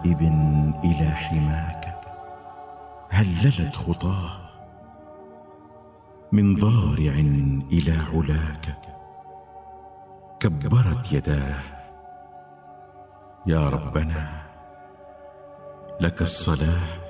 تائب إلى حماك، هللت خطاه من ضارع إلى علاك، كبرت يداه. يا ربنا لك الصلاة